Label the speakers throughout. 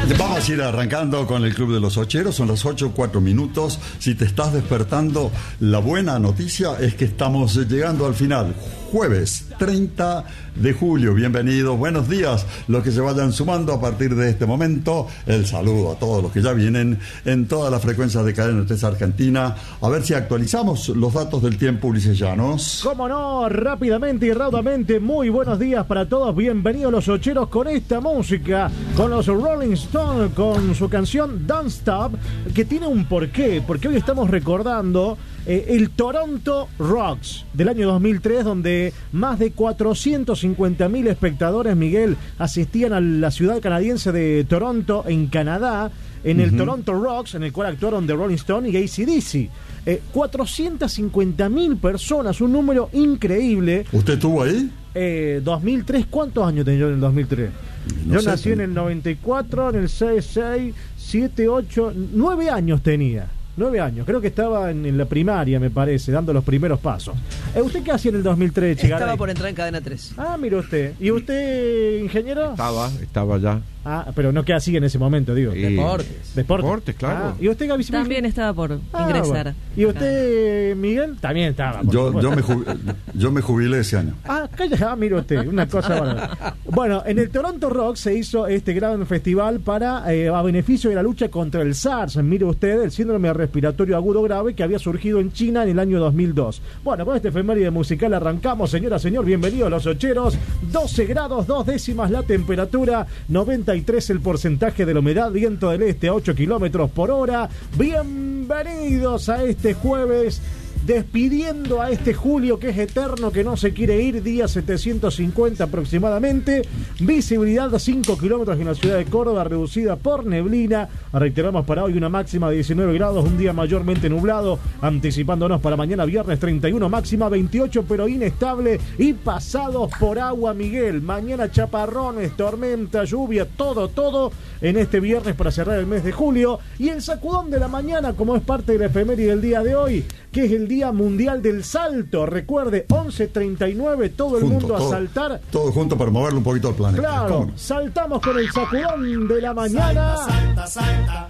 Speaker 1: Vamos a ir arrancando con el Club de los Ocheros. Son las 8:04. Si te estás despertando, la buena noticia es que estamos llegando al final. Jueves 30 de julio. Bienvenidos, buenos días. Los que se vayan sumando a partir de este momento. El saludo a todos los que ya vienen en todas las frecuencias de Cadena 3 Argentina. A ver si actualizamos los datos del tiempo, Ulises Llanos.
Speaker 2: Cómo no, rápidamente y raudamente. Muy buenos días para todos. Bienvenidos los Ocheros con esta música, con los Rolling Stones, con su canción Don't Stop, que tiene un porqué, porque hoy estamos recordando el Toronto Rocks del año 2003, donde más de 450.000 espectadores, Miguel, asistían a la ciudad canadiense de Toronto, en Canadá, en el Toronto Rocks, en el cual actuaron The Rolling Stones y AC/DC. 450.000 personas, un número increíble.
Speaker 1: ¿Usted estuvo ahí?
Speaker 2: 2003, ¿cuántos años tenía yo en el 2003? Yo nací en el 94, en el 6, 7, 8, 9 años tenía. 9 años, creo que estaba en la primaria, me parece, dando los primeros pasos. ¿Usted qué hacía en el 2003, Chigaray?
Speaker 3: Estaba por entrar en Cadena 3.
Speaker 2: Ah, mira usted. ¿Y usted, ingeniero?
Speaker 4: Estaba ya.
Speaker 2: Ah, pero no queda así en ese momento, digo.
Speaker 3: Deportes,
Speaker 4: claro.
Speaker 2: ¿Y usted, Gaby?
Speaker 5: También estaba por ingresar.
Speaker 2: Bueno. ¿Y usted, Miguel? También estaba.
Speaker 1: Yo me jubilé ese año.
Speaker 2: Mire usted, una cosa buena. Bueno, en el Toronto Rock se hizo este gran festival para a beneficio de la lucha contra el SARS. Mire usted, el síndrome respiratorio agudo grave que había surgido en China en el año 2002. Bueno, con este efeméride musical arrancamos, señora, señor, bienvenidos a los Ocheros. 12 grados, 2 décimas la temperatura, 93 el porcentaje de la humedad, viento del este a 8 kilómetros por hora. Bienvenidos a este jueves, despidiendo a este julio que es eterno, que no se quiere ir, día 750 aproximadamente. Visibilidad a 5 kilómetros en la ciudad de Córdoba, reducida por neblina. Reiteramos para hoy una máxima de 19 grados, un día mayormente nublado, anticipándonos para mañana viernes 31, máxima 28, pero inestable y pasados por agua, Miguel. Mañana chaparrones, tormenta, lluvia, todo en este viernes para cerrar el mes de julio. Y el sacudón de la mañana, como es parte de la efeméride del día de hoy, que es el Día Mundial del Salto. Recuerde, 11:39, todo el mundo a saltar.
Speaker 1: Todo junto para moverlo un poquito al planeta.
Speaker 2: Claro, saltamos con el sacudón de la mañana. Salta,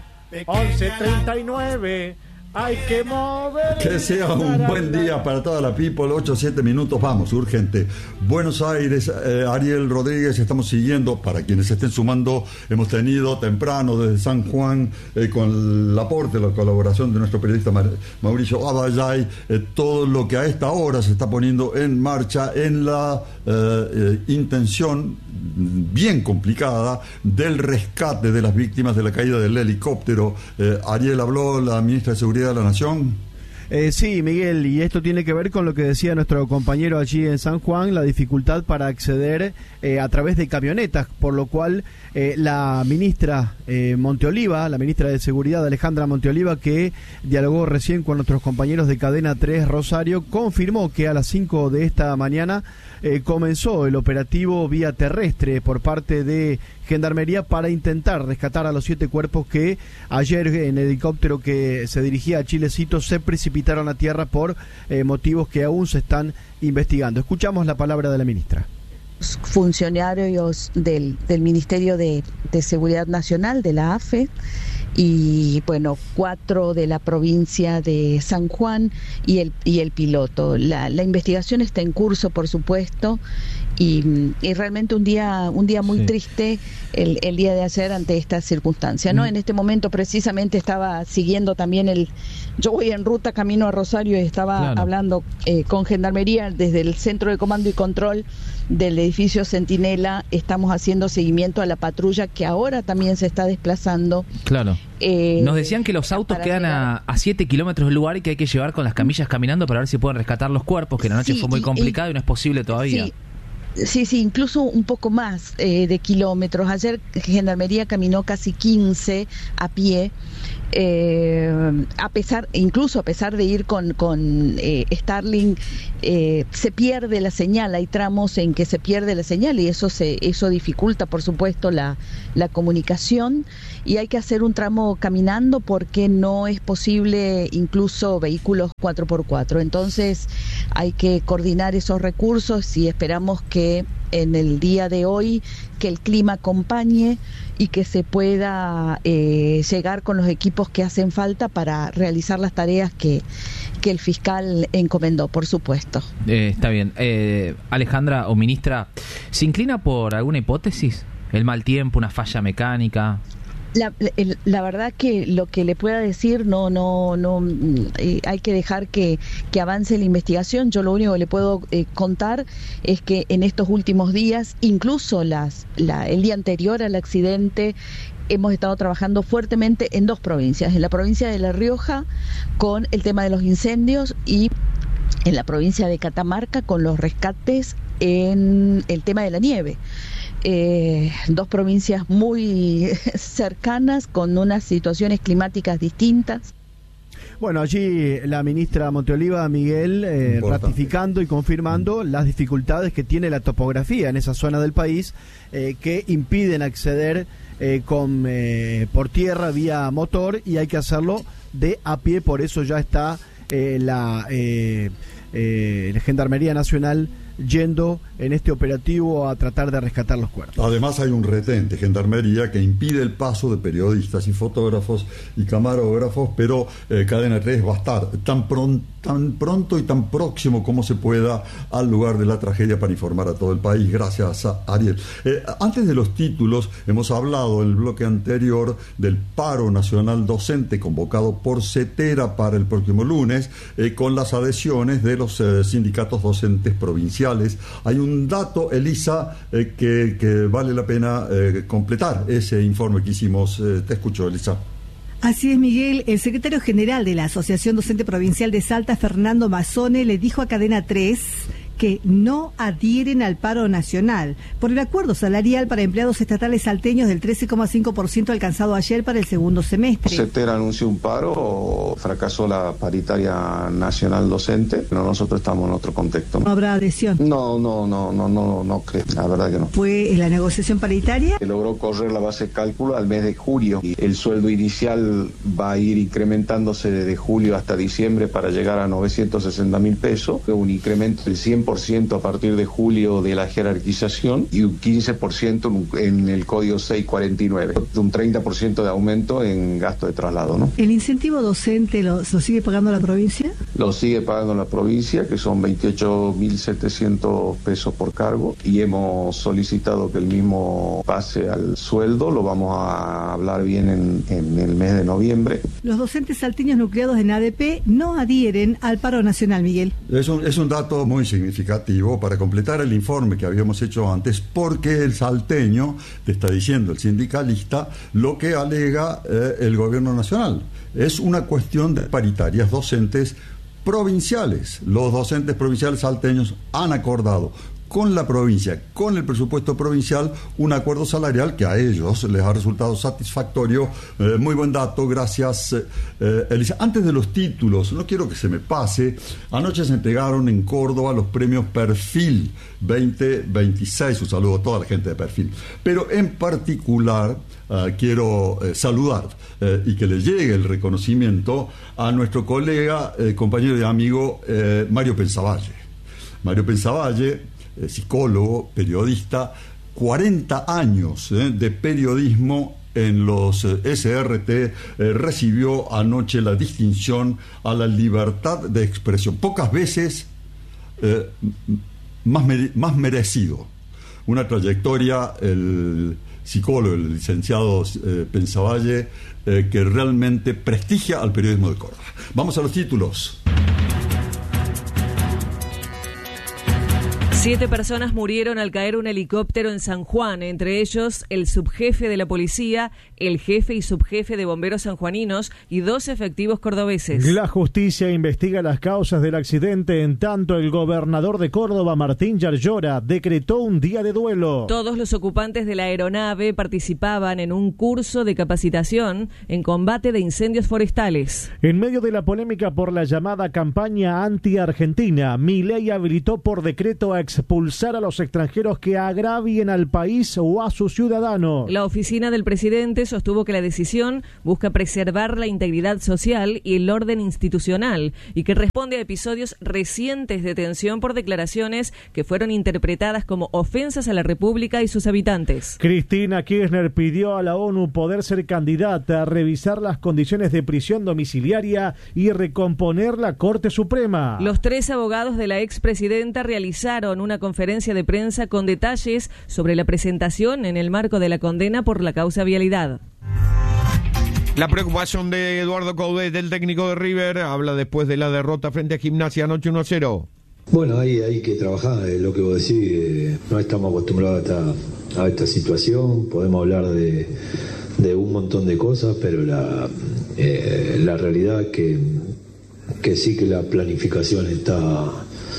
Speaker 2: 11:39. Hay que mover.
Speaker 1: Que sea un buen día para toda la people. 8-7 minutos, vamos, urgente. Buenos Aires, Ariel Rodríguez, estamos siguiendo. Para quienes se estén sumando, hemos tenido temprano desde San Juan, con el aporte, la colaboración de nuestro periodista Mauricio Abayay, todo lo que a esta hora se está poniendo en marcha en la intención bien complicada del rescate de las víctimas de la caída del helicóptero. Ariel, habló la ministra de Seguridad de la Nación.
Speaker 6: Sí, Miguel, y esto tiene que ver con lo que decía nuestro compañero allí en San Juan, la dificultad para acceder a través de camionetas, por lo cual la ministra Monteoliva, la ministra de Seguridad Alejandra Monteoliva, que dialogó recién con nuestros compañeros de Cadena 3 Rosario, confirmó que a las 5 de esta mañana comenzó el operativo vía terrestre por parte de Gendarmería para intentar rescatar a los 7 cuerpos que ayer en el helicóptero que se dirigía a Chilecito se precipitaron a tierra por motivos que aún se están investigando. Escuchamos la palabra de la ministra.
Speaker 7: Funcionarios del Ministerio de Seguridad Nacional, de la AFE, y bueno, 4 de la provincia de San Juan y el piloto. La investigación está en curso, por supuesto, y realmente un día muy triste el día de ayer ante esta circunstancia, ¿no? En este momento precisamente estaba siguiendo también yo voy en ruta camino a Rosario y estaba hablando con Gendarmería desde el Centro de Comando y Control del edificio Centinela. Estamos haciendo seguimiento a la patrulla que ahora también se está desplazando.
Speaker 8: Claro. Nos decían que los autos quedan a 7 kilómetros del lugar y que hay que llevar con las camillas caminando para ver si pueden rescatar los cuerpos, que la noche fue muy complicada y no es posible todavía.
Speaker 7: Sí, incluso un poco más de kilómetros. Ayer Gendarmería caminó casi 15 a pie. A pesar de ir con Starlink, se pierde la señal. Hay tramos en que se pierde la señal y eso dificulta, por supuesto, la comunicación, y hay que hacer un tramo caminando porque no es posible incluso vehículos 4x4. Entonces hay que coordinar esos recursos y esperamos que en el día de hoy que el clima acompañe y que se pueda llegar con los equipos que hacen falta para realizar las tareas que el fiscal encomendó, por supuesto.
Speaker 8: Está bien. Alejandra, o ministra, ¿se inclina por alguna hipótesis? ¿El mal tiempo, una falla mecánica?
Speaker 7: La verdad que lo que le pueda decir no hay que dejar que avance la investigación. Yo lo único que le puedo contar es que en estos últimos días, incluso el día anterior al accidente, hemos estado trabajando fuertemente en 2 provincias, en la provincia de La Rioja con el tema de los incendios y en la provincia de Catamarca con los rescates en el tema de la nieve. 2 provincias muy cercanas con unas situaciones climáticas distintas.
Speaker 6: Bueno, allí la ministra Monteoliva, Miguel, ratificando y confirmando las dificultades que tiene la topografía en esa zona del país que impiden acceder por tierra vía motor, y hay que hacerlo de a pie. Por eso ya está la Gendarmería Nacional yendo en este operativo a tratar de rescatar los cuerpos.
Speaker 1: Además hay un retén de Gendarmería que impide el paso de periodistas y fotógrafos y camarógrafos, pero Cadena 3 va a estar tan pronto y tan próximo como se pueda al lugar de la tragedia para informar a todo el país. Gracias a Ariel. Antes de los títulos, hemos hablado en el bloque anterior del paro nacional docente convocado por CETERA para el próximo lunes, con las adhesiones de los sindicatos docentes provinciales. Hay un dato, Elisa, que vale la pena completar ese informe que hicimos. Te escucho, Elisa.
Speaker 4: Así es, Miguel. El secretario general de la Asociación Docente Provincial de Salta, Fernando Mazzone, le dijo a Cadena 3 que no adhieren al paro nacional por el acuerdo salarial para empleados estatales salteños del 13,5% alcanzado ayer para el segundo semestre.
Speaker 5: CETERA anunció un paro, fracasó la paritaria nacional docente, pero nosotros estamos en otro contexto.
Speaker 4: ¿No habrá adhesión?
Speaker 5: No creo, la verdad que no.
Speaker 4: ¿Fue la negociación paritaria?
Speaker 5: Se logró correr la base de cálculo al mes de julio y el sueldo inicial va a ir incrementándose desde julio hasta diciembre para llegar a 960.000 pesos, un incremento del 100% a partir de julio de la jerarquización y un 15% en el código 649, un 30% de aumento en gasto de traslado, ¿no?
Speaker 4: ¿El incentivo docente lo sigue pagando la provincia?
Speaker 5: Lo sigue pagando la provincia, que son 28.700 pesos por cargo, y hemos solicitado que el mismo pase al sueldo. Lo vamos a hablar bien en el mes de noviembre.
Speaker 4: Los docentes salteños nucleados en ADP no adhieren al paro nacional, Miguel.
Speaker 1: Es un dato muy significativo para completar el informe que habíamos hecho antes, porque el salteño, te está diciendo el sindicalista, lo que alega el gobierno nacional. Es una cuestión de paritarias docentes provinciales. Los docentes provinciales salteños han acordado con la provincia, con el presupuesto provincial, un acuerdo salarial que a ellos les ha resultado satisfactorio. Muy buen dato, gracias, Elisa. Antes de los títulos, no quiero que se me pase, anoche se entregaron en Córdoba los premios Perfil 2026, un saludo a toda la gente de Perfil, pero en particular quiero saludar y que le llegue el reconocimiento a nuestro colega, compañero y amigo Mario Pensavalle. Mario Pensavalle, psicólogo, periodista, 40 años de periodismo en los SRT, recibió anoche la distinción a la libertad de expresión. Pocas veces más merecido. Una trayectoria, el psicólogo, el licenciado Pensavalle, que realmente prestigia al periodismo de Córdoba. Vamos a los títulos.
Speaker 9: 7 personas murieron al caer un helicóptero en San Juan, entre ellos el subjefe de la policía, el jefe y subjefe de bomberos sanjuaninos y 2 efectivos cordobeses.
Speaker 2: La justicia investiga las causas del accidente, en tanto el gobernador de Córdoba, Martín Yarlora, decretó un día de duelo.
Speaker 9: Todos los ocupantes de la aeronave participaban en un curso de capacitación en combate de incendios forestales.
Speaker 2: En medio de la polémica por la llamada campaña anti-argentina, Milei habilitó por decreto a expulsar a los extranjeros que agravien al país o a sus ciudadanos.
Speaker 9: La oficina del presidente sostuvo que la decisión busca preservar la integridad social y el orden institucional y que responde a episodios recientes de tensión por declaraciones que fueron interpretadas como ofensas a la República y sus habitantes.
Speaker 2: Cristina Kirchner pidió a la ONU poder ser candidata, a revisar las condiciones de prisión domiciliaria y recomponer la Corte Suprema.
Speaker 9: Los 3 abogados de la expresidenta realizaron una conferencia de prensa con detalles sobre la presentación en el marco de la condena por la causa vialidad.
Speaker 10: La preocupación de Eduardo Coudet, el técnico de River, habla después de la derrota frente a Gimnasia anoche 1-0.
Speaker 11: Bueno, hay que trabajar, lo que vos decís, no estamos acostumbrados a esta situación, podemos hablar de un montón de cosas, pero la realidad es que sí que la planificación está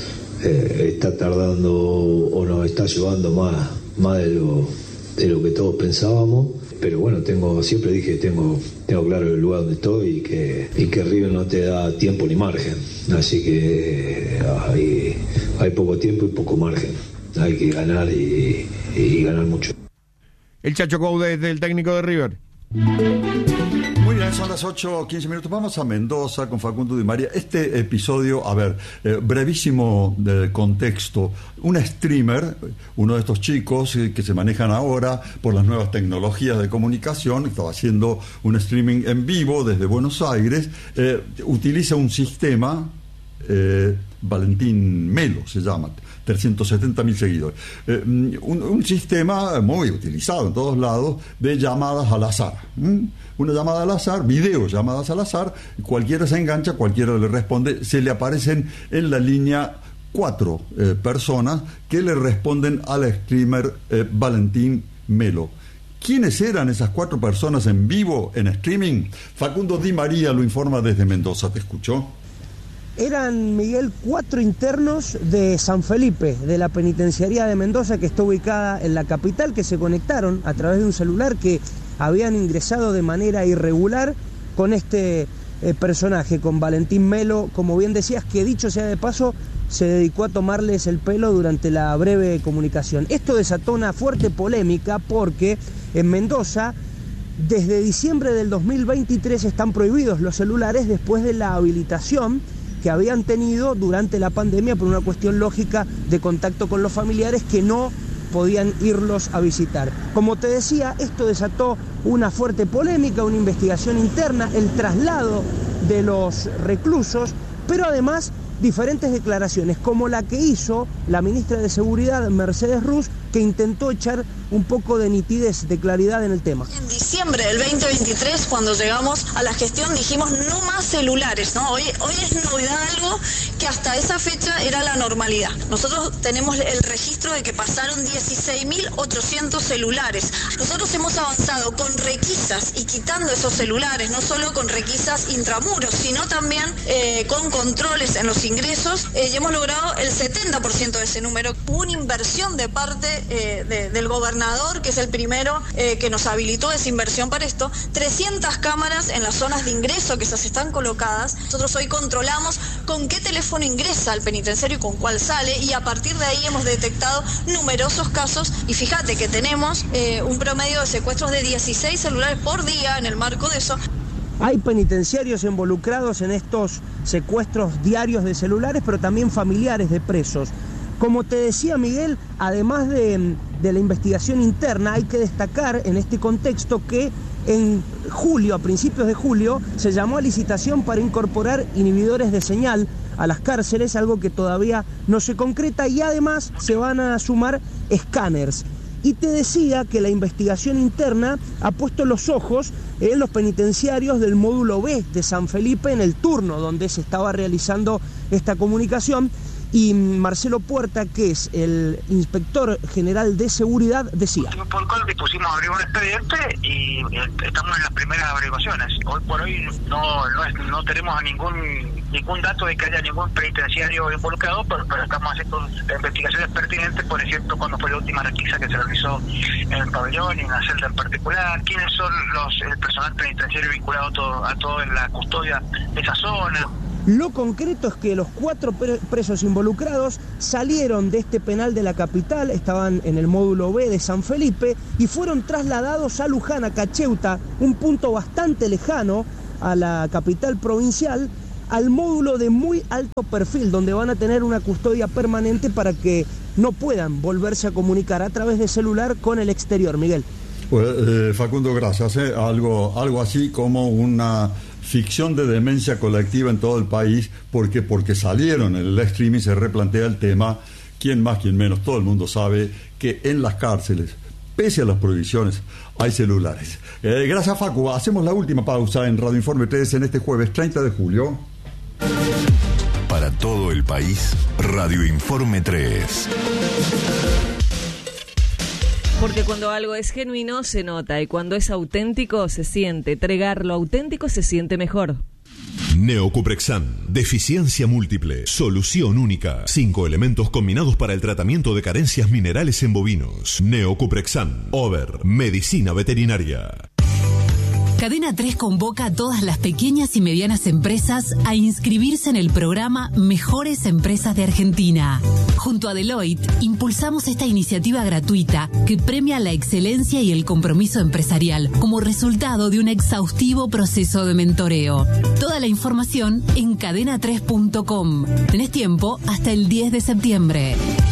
Speaker 11: tardando o nos está llevando más de lo que todos pensábamos. Pero bueno, siempre dije, tengo claro el lugar donde estoy y que River no te da tiempo ni margen. Así que hay poco tiempo y poco margen. Hay que ganar y ganar mucho.
Speaker 10: El Chacho Coudet, el técnico de River.
Speaker 1: Muy bien, son las 8:15 minutos. Vamos a Mendoza con Facundo Di María. Este episodio, brevísimo de contexto. Un streamer, uno de estos chicos que se manejan ahora por las nuevas tecnologías de comunicación, estaba haciendo un streaming en vivo desde Buenos Aires, utiliza un sistema, Valentín Melo se llama, 370.000 seguidores. Un sistema muy utilizado en todos lados de llamadas al azar. Una llamada al azar, videollamadas al azar, cualquiera se engancha, cualquiera le responde, se le aparecen en la línea 4 personas que le responden al streamer Valentín Melo. ¿Quiénes eran esas 4 personas en vivo, en streaming? Facundo Di María lo informa desde Mendoza, ¿te escuchó?
Speaker 12: Eran, Miguel, 4 internos de San Felipe, de la penitenciaría de Mendoza, que está ubicada en la capital, que se conectaron a través de un celular que habían ingresado de manera irregular con este personaje, con Valentín Melo, como bien decías, que dicho sea de paso, se dedicó a tomarles el pelo durante la breve comunicación. Esto desató una fuerte polémica porque en Mendoza, desde diciembre del 2023, están prohibidos los celulares después de la habilitación que habían tenido durante la pandemia por una cuestión lógica de contacto con los familiares que no podían irlos a visitar. Como te decía, esto desató una fuerte polémica, una investigación interna, el traslado de los reclusos, pero además diferentes declaraciones, como la que hizo la ministra de Seguridad, Mercedes Ruz, que intentó echar un poco de nitidez, de claridad en el tema.
Speaker 13: En diciembre del 2023, cuando llegamos a la gestión, dijimos no más celulares, ¿no? Hoy es novedad algo que hasta esa fecha era la normalidad. Nosotros tenemos el registro de que pasaron 16.800 celulares. Nosotros hemos avanzado con requisas y quitando esos celulares, no solo con requisas intramuros, sino también con controles en los ingresos, y hemos logrado el 70% de ese número. Hubo una inversión de parte del gobernador, que es el primero que nos habilitó esa inversión para esto, 300 cámaras en las zonas de ingreso que esas están colocadas. Nosotros hoy controlamos con qué teléfono ingresa al penitenciario y con cuál sale, y a partir de ahí hemos detectado numerosos casos, y fíjate que tenemos un promedio de secuestros de 16 celulares por día en el marco de eso.
Speaker 12: Hay penitenciarios involucrados en estos secuestros diarios de celulares, pero también familiares de presos. Como te decía, Miguel, además de la investigación interna, hay que destacar en este contexto que en julio, a principios de julio, se llamó a licitación para incorporar inhibidores de señal a las cárceles, algo que todavía no se concreta, y además se van a sumar escáneres. Y te decía que la investigación interna ha puesto los ojos en los penitenciarios del módulo B de San Felipe, en el turno donde se estaba realizando esta comunicación. Y Marcelo Puerta, que es el inspector general de seguridad, decía:
Speaker 14: por el cual dispusimos abrir un expediente y estamos en las primeras averiguaciones. Hoy por hoy no tenemos ningún dato de que haya ningún penitenciario involucrado, pero estamos haciendo investigaciones pertinentes, por ejemplo, cuando fue la última requisa que se realizó en el pabellón y en la celda en particular, quiénes son el personal penitenciario vinculado a todo en la custodia de esa zona.
Speaker 12: Lo concreto es que los 4 presos involucrados salieron de este penal de la capital, estaban en el módulo B de San Felipe y fueron trasladados a Luján, a Cacheuta, un punto bastante lejano a la capital provincial, al módulo de muy alto perfil, donde van a tener una custodia permanente para que no puedan volverse a comunicar a través de celular con el exterior. Miguel.
Speaker 1: Pues, Facundo, gracias. Algo así como una ficción de demencia colectiva en todo el país, porque salieron en el streaming, se replantea el tema, quién más, quién menos, todo el mundo sabe que en las cárceles, pese a las prohibiciones, hay celulares. Gracias, Facu. Hacemos la última pausa en Radio Informe 3 en este jueves 30 de julio.
Speaker 15: Para todo el país, Radio Informe 3.
Speaker 9: Porque cuando algo es genuino se nota y cuando es auténtico se siente. Tregar lo auténtico se siente mejor.
Speaker 16: Neocuprexan, deficiencia múltiple, solución única. 5 elementos combinados para el tratamiento de carencias minerales en bovinos. Neocuprexan, Over, medicina veterinaria.
Speaker 17: Cadena 3 convoca a todas las pequeñas y medianas empresas a inscribirse en el programa Mejores Empresas de Argentina. Junto a Deloitte, impulsamos esta iniciativa gratuita que premia la excelencia y el compromiso empresarial como resultado de un exhaustivo proceso de mentoreo. Toda la información en cadena3.com. Tenés tiempo hasta el 10 de septiembre.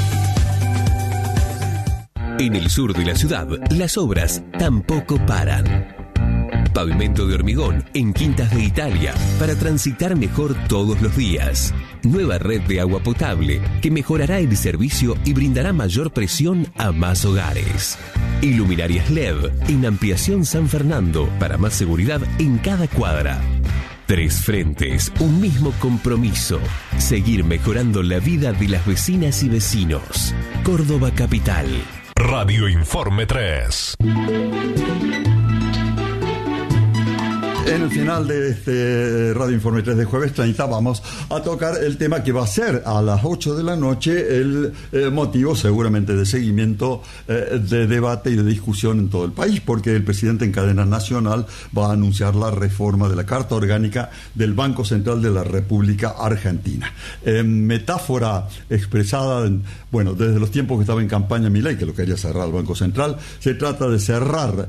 Speaker 18: En el sur de la ciudad, las obras tampoco paran. Pavimento de hormigón en Quintas de Italia para transitar mejor todos los días. Nueva red de agua potable que mejorará el servicio y brindará mayor presión a más hogares. Iluminarias LED en Ampliación San Fernando para más seguridad en cada cuadra. 3 frentes, un mismo compromiso. Seguir mejorando la vida de las vecinas y vecinos. Córdoba Capital.
Speaker 16: Radio Informe 3.
Speaker 1: En el final de este Radio Informe 3 de jueves 30 vamos a tocar el tema que va a ser a las 8 de la noche el motivo seguramente de seguimiento, de debate y de discusión en todo el país, porque el presidente en cadena nacional va a anunciar la reforma de la Carta Orgánica del Banco Central de la República Argentina. Metáfora expresada, desde los tiempos que estaba en campaña Milei, que lo quería cerrar el Banco Central, se trata de cerrar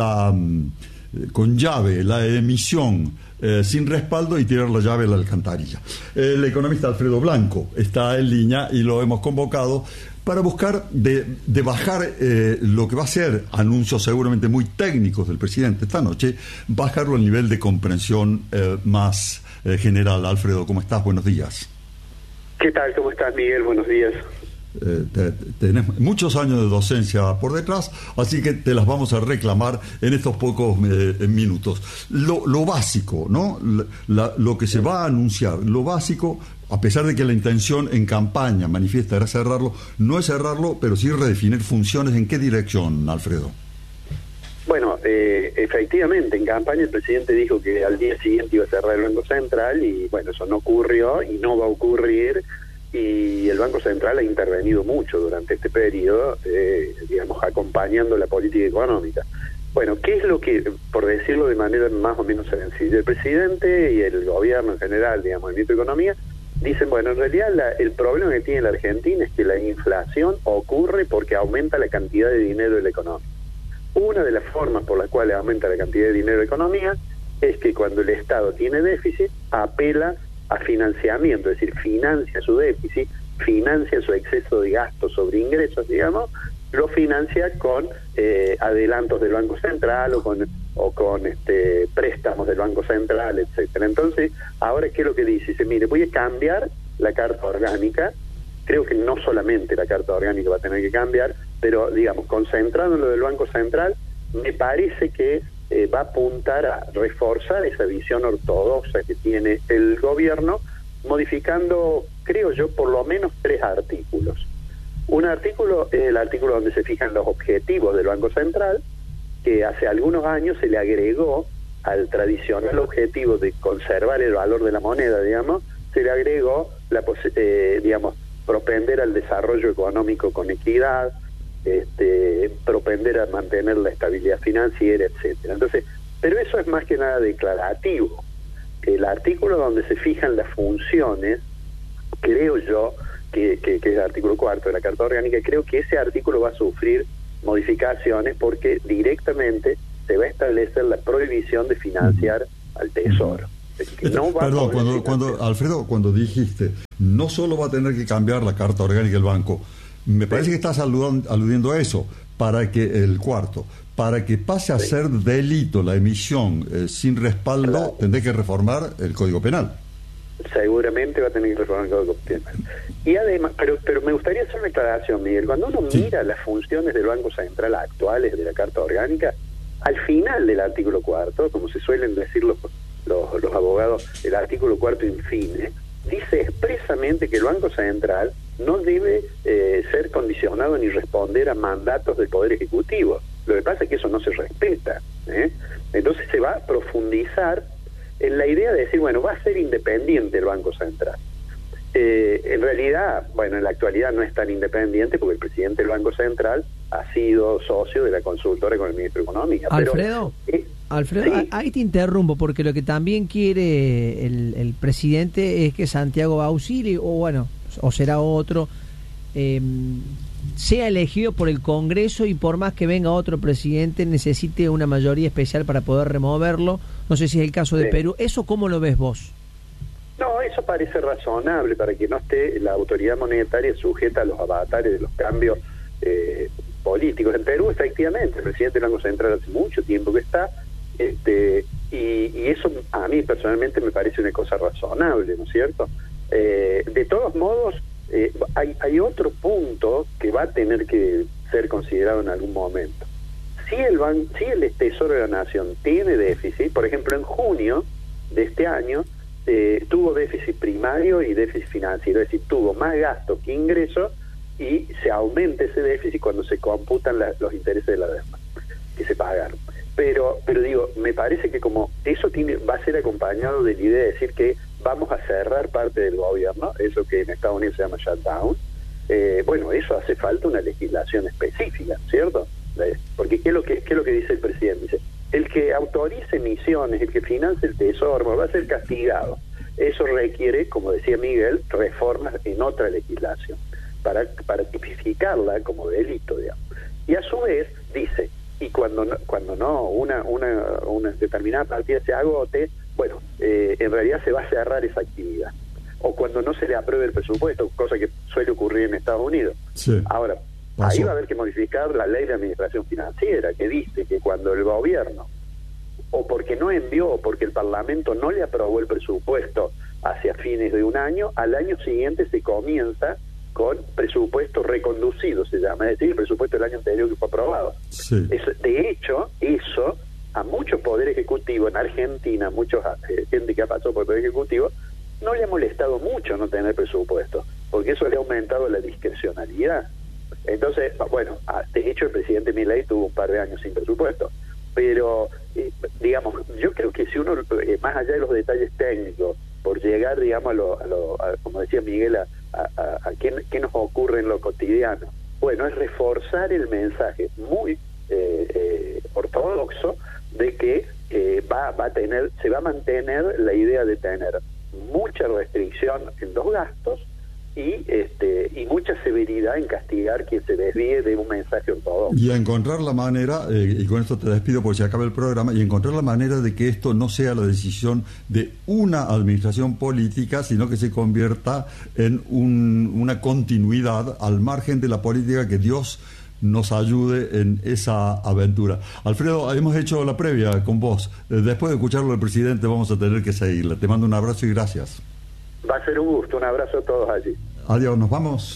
Speaker 1: con llave la emisión sin respaldo y tirar la llave a la alcantarilla. El economista Alfredo Blanco está en línea y lo hemos convocado para buscar de bajar lo que va a ser anuncios seguramente muy técnicos del presidente esta noche, bajarlo al nivel de comprensión más general. Alfredo, ¿cómo estás? Buenos días.
Speaker 19: ¿Qué tal? ¿Cómo estás, Miguel? Buenos días.
Speaker 1: Tenemos muchos años de docencia por detrás, así que te las vamos a reclamar en estos pocos minutos. Lo básico, ¿no? Lo que se va a anunciar, lo básico, a pesar de que la intención en campaña manifiesta era cerrarlo, no es cerrarlo, pero sí redefinir funciones. ¿En qué dirección, Alfredo?
Speaker 19: Bueno, efectivamente, en campaña el presidente dijo que al día siguiente iba a cerrar el Banco Central y, eso no ocurrió y no va a ocurrir. Y el Banco Central ha intervenido mucho durante este periodo, acompañando la política económica. Bueno, ¿qué es lo que, por decirlo de manera más o menos sencilla, el presidente y el gobierno en general, el ministro de Economía, dicen, en realidad el problema que tiene la Argentina es que la inflación ocurre porque aumenta la cantidad de dinero de la economía. Una de las formas por las cuales aumenta la cantidad de dinero de la economía es que cuando el Estado tiene déficit, apela a financiamiento, es decir, financia su déficit, financia su exceso de gastos sobre ingresos, lo financia con adelantos del Banco Central o con préstamos del Banco Central, etcétera. Entonces, ahora, ¿qué es lo que dice? Dice, mire, voy a cambiar la Carta Orgánica. Creo que no solamente la Carta Orgánica va a tener que cambiar, pero, concentrado en lo del Banco Central, me parece que va a apuntar a reforzar esa visión ortodoxa que tiene el gobierno, modificando, creo yo, por lo menos 3 artículos. Un artículo es el artículo donde se fijan los objetivos del Banco Central, que hace algunos años se le agregó al tradicional objetivo de conservar el valor de la moneda, se le agregó propender al desarrollo económico con equidad, propender a mantener la estabilidad financiera, etcétera. Entonces, pero eso es más que nada declarativo. el artículo donde se fijan las funciones, creo yo, que es el artículo 4 de la Carta Orgánica, creo que ese artículo va a sufrir modificaciones porque directamente se va a establecer la prohibición de financiar al Tesoro.
Speaker 1: Perdón, Alfredo, cuando dijiste no solo va a tener que cambiar la Carta Orgánica del banco, me parece que estás aludiendo a eso, para que pase a ser delito la emisión sin respaldo, tendré que reformar el Código Penal.
Speaker 19: Seguramente va a tener que reformar el Código Penal. Y además, pero me gustaría hacer una aclaración, Miguel. Cuando uno mira las funciones del Banco Central actuales de la Carta Orgánica, al final del artículo 4, como se suelen decir los abogados, el artículo 4 infine, dice expresamente que el Banco Central no debe ser condicionado ni responder a mandatos del Poder Ejecutivo. Lo que pasa es que eso no se respeta, Entonces se va a profundizar en la idea de decir, bueno, va a ser independiente el Banco Central. En realidad, bueno, en la actualidad no es tan independiente porque el presidente del Banco Central ha sido socio de la consultora con el ministro de Economía.
Speaker 3: Alfredo,
Speaker 19: sí.
Speaker 3: ahí te interrumpo porque lo que también quiere el presidente es que Santiago Bausili, o será otro, sea elegido por el Congreso y por más que venga otro presidente necesite una mayoría especial para poder removerlo. No sé si es el caso de Perú. ¿Eso cómo lo ves vos?
Speaker 19: No, eso parece razonable para que no esté la autoridad monetaria sujeta a los avatares de los cambios políticos. En Perú, efectivamente, el presidente del Banco Central hace mucho tiempo que está, y eso a mí personalmente me parece una cosa razonable, ¿no es cierto? De todos modos, hay otro punto que va a tener que ser considerado en algún momento. Si el Tesoro de la Nación tiene déficit, por ejemplo, en junio de este año, tuvo déficit primario y déficit financiero, es decir, tuvo más gasto que ingreso y se aumenta ese déficit cuando se computan los intereses de la deuda que se pagaron. Pero digo, me parece que como eso va a ser acompañado de la idea de decir que vamos a cerrar parte del gobierno, eso que en Estados Unidos se llama shutdown, bueno, eso hace falta una legislación específica, ¿cierto? Porque ¿qué es lo que dice el presidente? Dice, el que autorice emisiones, el que financie el Tesoro, va a ser castigado. Eso requiere, como decía Miguel, reformas en otra legislación para tipificarla como delito, digamos. Y a su vez dice, y cuando no una determinada partida se agote, bueno, en realidad se va a cerrar esa actividad. O cuando no se le apruebe el presupuesto, cosa que suele ocurrir en Estados Unidos.
Speaker 1: Sí.
Speaker 19: Ahora, ahí va a haber que modificar la ley de administración financiera, que dice que cuando el gobierno, o porque no envió, o porque el Parlamento no le aprobó el presupuesto hacia fines de un año, al año siguiente se comienza con presupuesto reconducido, se llama, es decir, el presupuesto del año anterior que fue aprobado.
Speaker 1: Sí.
Speaker 19: De hecho, eso a muchos poderes ejecutivos en Argentina, gente que ha pasado por el poder ejecutivo, no le ha molestado mucho no tener presupuesto, porque eso le ha aumentado la discrecionalidad. Entonces, bueno, de hecho el presidente Milei tuvo un par de años sin presupuesto, pero digamos, yo creo que si uno, más allá de los detalles técnicos, por llegar, digamos, como decía Miguel, a qué nos ocurre en lo cotidiano, bueno, es reforzar el mensaje muy ortodoxo de que se va a mantener la idea de tener mucha restricción en los gastos y mucha severidad en castigar quien se desvíe de un mensaje ortodoxo.
Speaker 1: Y a encontrar la manera, y con esto te despido porque se acaba el programa, y encontrar la manera de que esto no sea la decisión de una administración política, sino que se convierta en una continuidad al margen de la política, que Dios nos ayude en esa aventura. Alfredo, hemos hecho la previa con vos. Después de escucharlo del presidente vamos a tener que seguirla. Te mando un abrazo y gracias.
Speaker 19: Va a ser un gusto, un abrazo a todos allí.
Speaker 1: Adiós, nos vamos.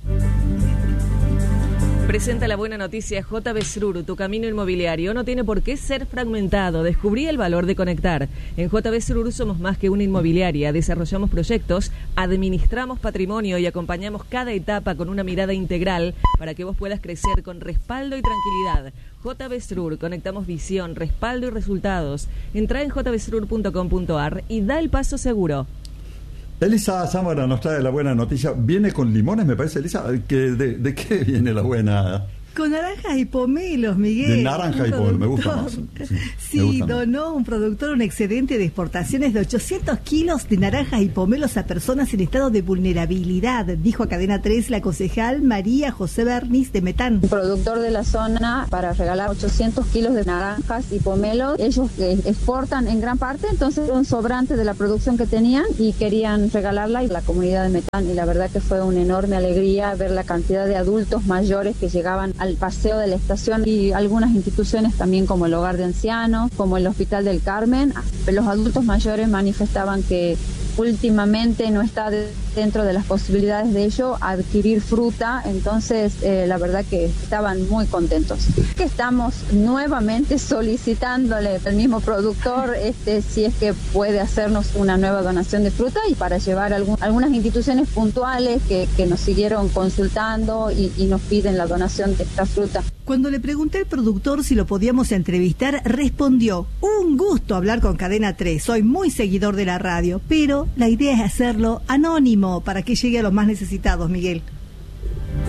Speaker 9: Presenta la buena noticia JB Srur, tu camino inmobiliario no tiene por qué ser fragmentado. Descubrí el valor de conectar. En JB Srur somos más que una inmobiliaria, desarrollamos proyectos, administramos patrimonio y acompañamos cada etapa con una mirada integral para que vos puedas crecer con respaldo y tranquilidad. JB Srur, conectamos visión, respaldo y resultados. Entrá en jbsrur.com.ar y da el paso seguro.
Speaker 1: Elisa Zamora nos trae la buena noticia. Viene con limones, me parece, Elisa. ¿De qué viene la buena?
Speaker 4: Con naranjas y pomelos, Miguel.
Speaker 1: De naranja y pomelo, me gusta más.
Speaker 4: Sí, donó un productor un excedente de exportaciones de 800 kilos de naranjas y pomelos a personas en estado de vulnerabilidad, dijo a Cadena 3 la concejal María José Bernis de Metán.
Speaker 20: Un productor de la zona para regalar 800 kilos de naranjas y pomelos. Ellos exportan en gran parte, entonces un sobrante de la producción que tenían y querían regalarla a la comunidad de Metán. Y la verdad que fue una enorme alegría ver la cantidad de adultos mayores que llegaban al paseo de la estación y algunas instituciones también como el Hogar de Ancianos, como el Hospital del Carmen. Los adultos mayores manifestaban que últimamente no está dentro de las posibilidades de ello adquirir fruta, entonces la verdad que estaban muy contentos. Que estamos nuevamente solicitándole al mismo productor si es que puede hacernos una nueva donación de fruta y para llevar algunas instituciones puntuales que nos siguieron consultando y nos piden la donación de esta fruta.
Speaker 4: Cuando le pregunté al productor si lo podíamos entrevistar, respondió: un gusto hablar con Cadena 3, soy muy seguidor de la radio, pero la idea es hacerlo anónimo para que llegue a los más necesitados, Miguel.